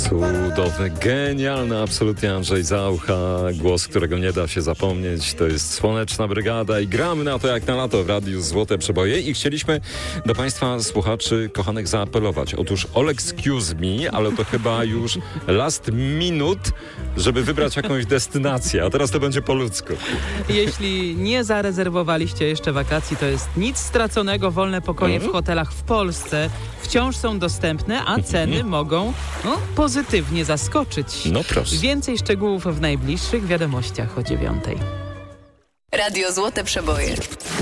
Cudowny, genialny absolutnie Andrzej Zaucha, głos, którego nie da się zapomnieć. To jest Słoneczna Brygada i gramy na to jak na lato w Radiu Złote Przeboje i chcieliśmy do Państwa słuchaczy kochanych zaapelować. Otóż all excuse me, ale to chyba już last minute, żeby wybrać jakąś destynację, a teraz to będzie po ludzku. Jeśli nie zarezerwowaliście jeszcze wakacji, to jest nic straconego. Wolne pokoje w hotelach w Polsce wciąż są dostępne, a ceny mogą pozytywnie zaskoczyć. No proszę. Więcej szczegółów w najbliższych wiadomościach o 9:00. Radio Złote Przeboje.